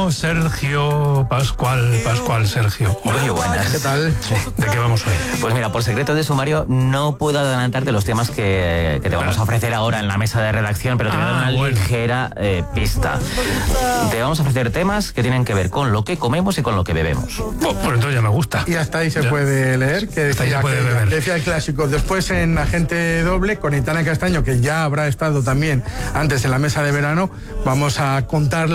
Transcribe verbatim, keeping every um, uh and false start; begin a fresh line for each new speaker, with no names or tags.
Bueno, Sergio, Pascual, Pascual, Sergio.
Muy buenas.
¿Qué tal?
¿De qué vamos hoy?
Pues mira, por secreto de sumario no puedo adelantarte los temas que, que te vamos a ofrecer ahora en la mesa de redacción, pero te voy a dar
Ah,
una
bueno.
ligera eh, pista. Te vamos a ofrecer temas que tienen que ver con lo que comemos y con lo que bebemos.
Oh, pues entonces ya me gusta.
Y hasta ahí se
Ya.
puede leer, que
Hasta ahí
decía,
se puede
que-
beber.
decía el clásico. Después en Agente Doble, con Itana Castaño, que ya habrá estado también antes en la mesa de verano, vamos a contar